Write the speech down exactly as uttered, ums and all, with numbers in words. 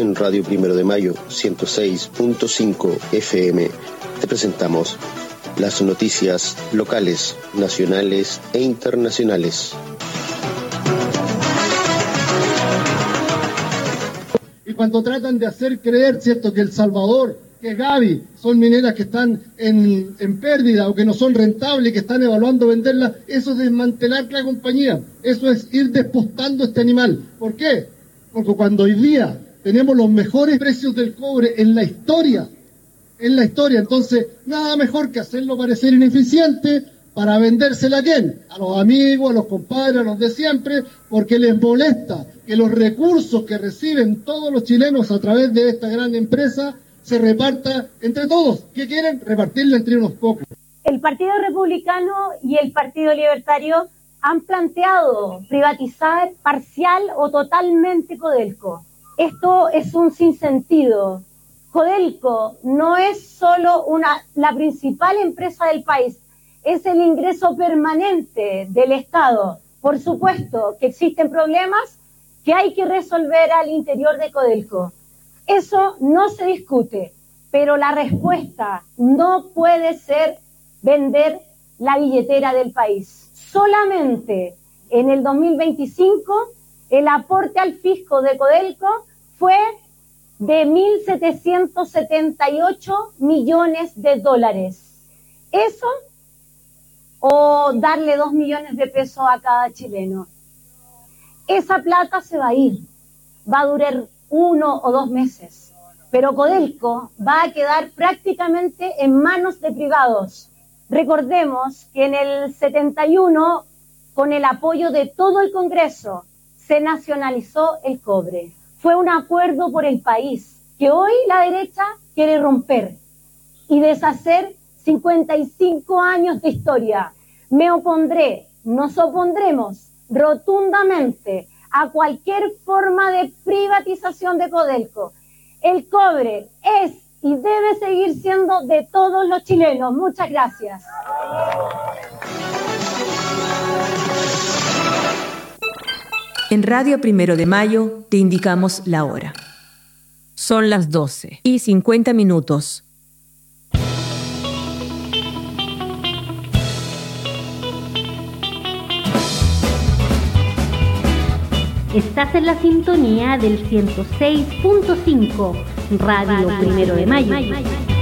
en Radio Primero de Mayo ciento seis punto cinco F M te presentamos las noticias locales, nacionales e internacionales. Y cuando tratan de hacer creer, ¿cierto?, que El Salvador, que Gaby, son mineras que están en, en pérdida o que no son rentables y que están evaluando venderlas, eso es desmantelar la compañía, eso es ir despostando este animal. ¿Por qué? Porque cuando hoy día tenemos los mejores precios del cobre en la historia, en la historia, entonces nada mejor que hacerlo parecer ineficiente para vendérsela a quién, a los amigos, a los compadres, a los de siempre, porque les molesta que los recursos que reciben todos los chilenos a través de esta gran empresa se reparta entre todos. ¿Qué quieren? Repartirla entre unos pocos. El Partido Republicano y el Partido Libertario han planteado privatizar parcial o totalmente Codelco. Esto es un sinsentido. Codelco no es solo una, la principal empresa del país, es el ingreso permanente del Estado. Por supuesto que existen problemas que hay que resolver al interior de Codelco. Eso no se discute, pero la respuesta no puede ser vender la billetera del país. Solamente en el dos mil veinticinco el aporte al fisco de Codelco fue de mil setecientos setenta y ocho millones de dólares. Eso o darle dos millones de pesos a cada chileno. Esa plata se va a ir, va a durar uno o dos meses, pero Codelco va a quedar prácticamente en manos de privados. Recordemos que en el setenta y uno, con el apoyo de todo el Congreso, se nacionalizó el cobre. Fue un acuerdo por el país que hoy la derecha quiere romper y deshacer cincuenta y cinco años de historia. Me opondré, nos opondremos rotundamente a cualquier forma de privatización de Codelco. El cobre es y debe seguir siendo de todos los chilenos. Muchas gracias. En Radio Primero de Mayo te indicamos la hora. Son las doce y cincuenta minutos. Estás en la sintonía del ciento seis punto cinco, Radio Primero de Mayo.